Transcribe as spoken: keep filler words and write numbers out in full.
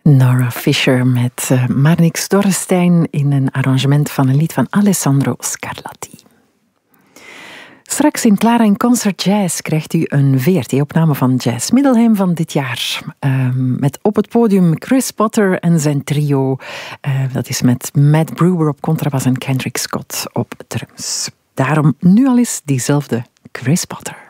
Nora Fisher met uh, Marnix Dorrestein in een arrangement van een lied van Alessandro Scarlatti. Straks in Clara in Concert Jazz krijgt u een V R T-opname van Jazz Middelheim van dit jaar. Uh, met op het podium Chris Potter en zijn trio. Uh, dat is met Matt Brewer op contrabas en Kendrick Scott op drums. Daarom nu al eens diezelfde Chris Potter.